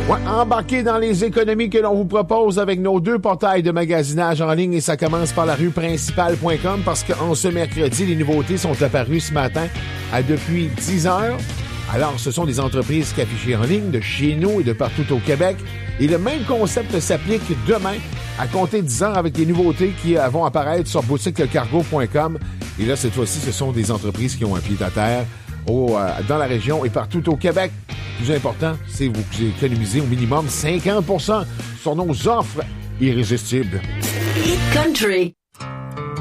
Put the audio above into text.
Ouais, embarquez dans les économies que l'on vous propose avec nos 2 portails de magasinage en ligne et ça commence par la rue principale.com parce qu'en ce mercredi, les nouveautés sont apparues ce matin depuis 10 heures. Alors, ce sont des entreprises qui affichent en ligne de chez nous et de partout au Québec. Et le même concept s'applique demain à compter 10 heures avec les nouveautés qui vont apparaître sur boutiquecargo.com. Et là, cette fois-ci, ce sont des entreprises qui ont un pied à terre dans la région et partout au Québec. Le plus important, c'est que vous économisez au minimum 50% sur nos offres irrésistibles. Hit Country.